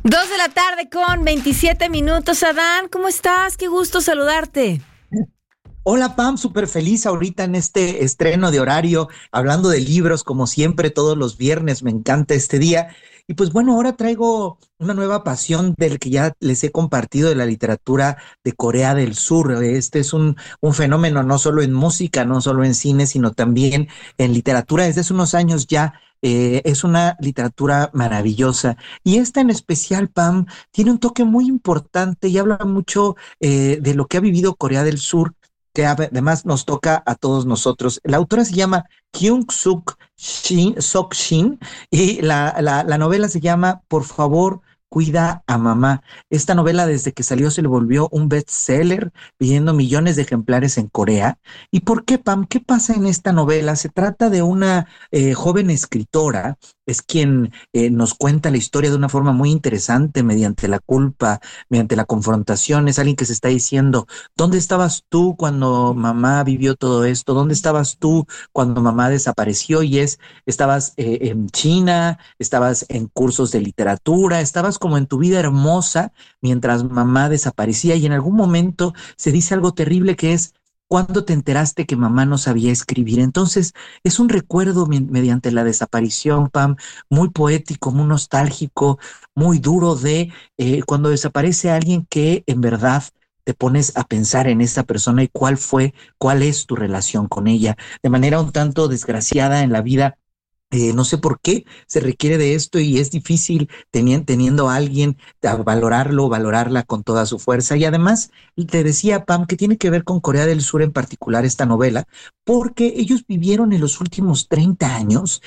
2 de la tarde con 27 minutos. Adán, ¿cómo estás? Qué gusto saludarte. Hola Pam, súper feliz ahorita en este estreno de horario, hablando de libros como siempre todos los viernes, me encanta este día. Y pues bueno, ahora traigo una nueva pasión del que ya les he compartido de la literatura de Corea del Sur. Este es un fenómeno no solo en música, no solo en cine, sino también en literatura desde hace unos años ya. Es una literatura maravillosa y esta en especial, Pam, tiene un toque muy importante y habla mucho de lo que ha vivido Corea del Sur, que además nos toca a todos nosotros. La autora se llama Sok Shin y la novela se llama Por favor, cuida a mamá. Esta novela desde que salió se le volvió un bestseller, vendiendo millones de ejemplares en Corea. ¿Y por qué, Pam? ¿Qué pasa en esta novela? Se trata de una joven escritora, es quien nos cuenta la historia de una forma muy interesante, mediante la culpa, mediante la confrontación. Es alguien que se está diciendo, ¿dónde estabas tú cuando mamá vivió todo esto? ¿Dónde estabas tú cuando mamá desapareció? Estabas en China, estabas en cursos de literatura, estabas como en tu vida hermosa mientras mamá desaparecía, y en algún momento se dice algo terrible que es: ¿cuándo te enteraste que mamá no sabía escribir? Entonces, es un recuerdo mediante la desaparición, Pam, muy poético, muy nostálgico, muy duro de cuando desaparece alguien que en verdad te pones a pensar en esa persona y cuál es tu relación con ella. De manera un tanto desgraciada en la vida, no sé por qué se requiere de esto y es difícil teniendo a alguien a valorarla con toda su fuerza. Y además, te decía, Pam, que tiene que ver con Corea del Sur en particular esta novela, porque ellos vivieron en los últimos 30 años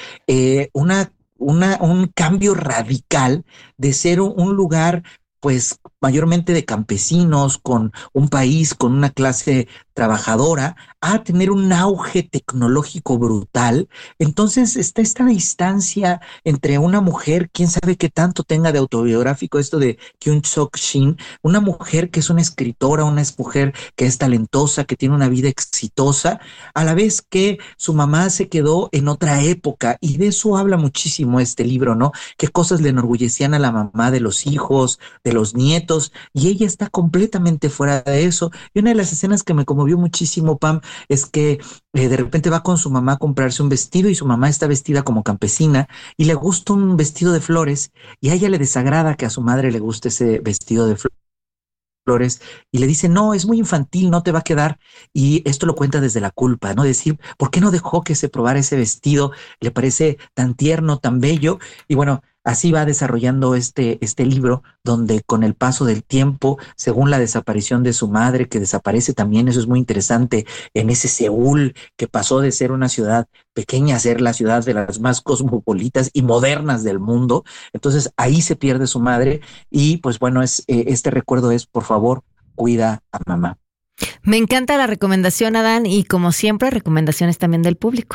un cambio radical de ser un lugar pues mayormente de campesinos, con un país, con una clase trabajadora, a tener un auge tecnológico brutal. Entonces está esta distancia entre una mujer, quién sabe qué tanto tenga de autobiográfico esto de Kyung Sok Shin, una mujer que es una escritora, una mujer que es talentosa, que tiene una vida exitosa, a la vez que su mamá se quedó en otra época, y de eso habla muchísimo este libro, ¿no? Qué cosas le enorgullecían a la mamá de los hijos, de los nietos, y ella está completamente fuera de eso. Y una de las escenas que me conmovió muchísimo, Pam, es que de repente va con su mamá a comprarse un vestido y su mamá está vestida como campesina y le gusta un vestido de flores, y a ella le desagrada que a su madre le guste ese vestido de flores, y le dice: no, es muy infantil, no te va a quedar. Y esto lo cuenta desde la culpa, ¿no? Decir, ¿por qué no dejó que se probara ese vestido? Le parece tan tierno, tan bello. Y bueno, así va desarrollando este libro, donde con el paso del tiempo, según la desaparición de su madre, que desaparece también, eso es muy interesante, en ese Seúl, que pasó de ser una ciudad pequeña a ser la ciudad de las más cosmopolitas y modernas del mundo. Entonces ahí se pierde su madre, y pues bueno, este recuerdo es: por favor, cuida a mamá. Me encanta la recomendación, Adán, y como siempre, recomendaciones también del público.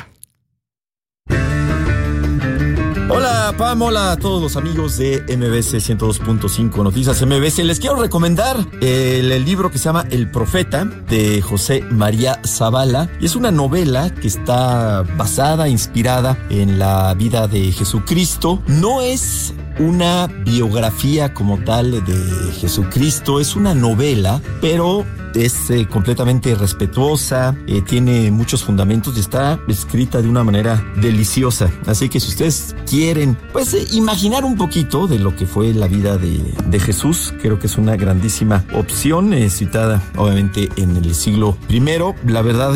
Hola Pam, hola a todos los amigos de MBC 102.5 Noticias MBC. Les quiero recomendar el libro que se llama El Profeta, de José María Zavala, y es una novela que está basada, inspirada en la vida de Jesucristo. No es una biografía como tal de Jesucristo, es una novela, pero es completamente respetuosa, tiene muchos fundamentos y está escrita de una manera deliciosa. Así que si ustedes quieren, pues, imaginar un poquito de lo que fue la vida de Jesús, creo que es una grandísima opción, citada obviamente en el siglo I. La verdad